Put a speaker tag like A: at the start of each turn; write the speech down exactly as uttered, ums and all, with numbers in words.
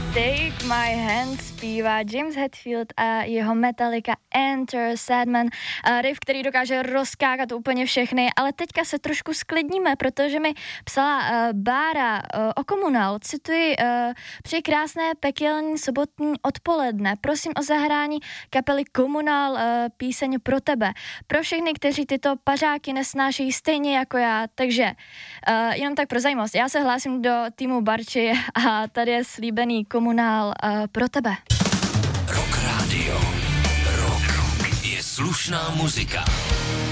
A: Take My Hand zpívá James Hetfield a jeho Metallica Enter Sandman. Uh, riff, který dokáže rozkákat úplně všechny, ale teďka se trošku sklidníme, protože mi psala uh, Bára uh, o Komunál. Cituji, uh, přeji krásné pekelní sobotní odpoledne. Prosím o zahrání kapely Komunál uh, píseň Pro tebe. Pro všechny, kteří tyto pařáky nesnášejí stejně jako já. Takže uh, jenom tak pro zajímavost. Já se hlásím do týmu Barči a tady je slíbený Komunál uh, Pro tebe.
B: Rock Radio. Rock je slušná muzika.